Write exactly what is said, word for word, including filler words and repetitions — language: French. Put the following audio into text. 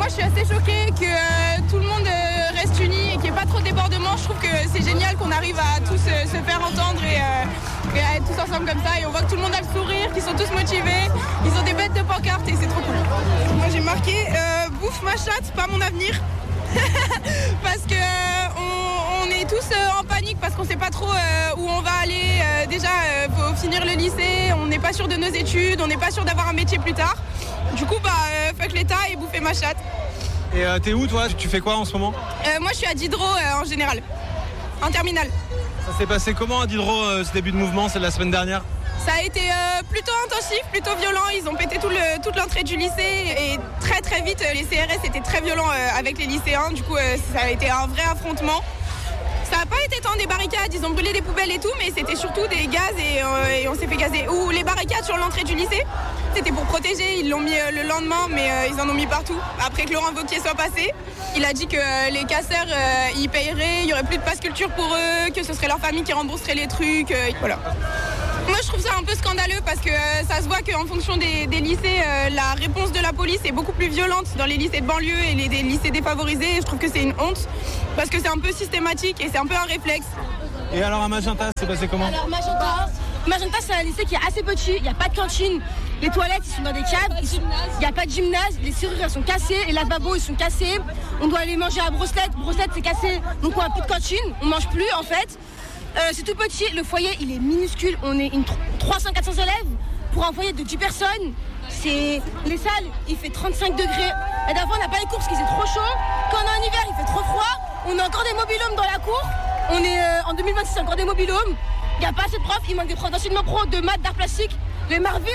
moi, je suis assez choquée que euh, tout le monde euh, reste uni et qu'il n'y ait pas trop de débordements. Je trouve que c'est génial qu'on arrive à tous euh, se faire entendre et, euh, et à être tous ensemble comme ça. Et on voit que tout le monde a le sourire, qu'ils sont tous motivés. Ils ont des bêtes de pancartes et c'est trop cool. Moi, j'ai marqué euh, « Bouffe ma chatte, pas mon avenir ». Parce que euh, on, on est tous euh, en panique parce qu'on sait pas trop euh, où on va aller. Euh, déjà, euh, faut finir le lycée, on n'est pas sûr de nos études, on n'est pas sûr d'avoir un métier plus tard. Du coup, bah, euh, fuck l'État et bouffer ma chatte. Et euh, t'es où toi? Tu fais quoi en ce moment? euh, Moi, je suis à Diderot euh, en général, en terminale. Ça s'est passé comment à Diderot euh, ce début de mouvement? C'est de la semaine dernière? Ça a été euh, plutôt intensif, plutôt violent. Ils ont pété tout le, toute l'entrée du lycée et très très vite, les C R S étaient très violents euh, avec les lycéens. Du coup, euh, ça a été un vrai affrontement. Ça n'a pas été tant des barricades, ils ont brûlé des poubelles et tout, mais c'était surtout des gaz et, euh, et on s'est fait gazer. Ou les barricades sur l'entrée du lycée, c'était pour protéger, ils l'ont mis euh, le lendemain, mais euh, ils en ont mis partout. Après que Laurent Wauquiez soit passé, il a dit que euh, les casseurs, euh, ils paieraient, il n'y aurait plus de passe culture pour eux, que ce serait leur famille qui rembourserait les trucs, euh, voilà. Moi je trouve ça un peu scandaleux parce que euh, ça se voit qu'en fonction des, des lycées, euh, la réponse de la police est beaucoup plus violente dans les lycées de banlieue et les, les lycées défavorisés. Et je trouve que c'est une honte parce que c'est un peu systématique et c'est un peu un réflexe. Et alors à Magenta, c'est passé comment? Alors Magenta, Magenta c'est un lycée qui est assez petit, il n'y a pas de cantine, les toilettes ils sont dans des caves, il n'y a pas de gymnase, les serrures elles sont cassées, les lavabos ils sont cassés, on doit aller manger à Brosselette, Brosselette c'est cassé, donc on n'a plus de cantine, on mange plus en fait. Euh, c'est tout petit, le foyer il est minuscule, on est une trois cents à quatre cents élèves pour un foyer de dix personnes. C'est les salles, il fait trente-cinq degrés. La dernière fois on n'a pas les cours parce qu'il fait trop chaud. Quand on est en hiver il fait trop froid. On a encore des mobilhomes dans la cour. On est euh, en deux mille vingt-six, encore des mobilhomes. Il n'y a pas assez de profs, il manque des profs d'enseignement pro, de maths, d'art plastique. Les Marville,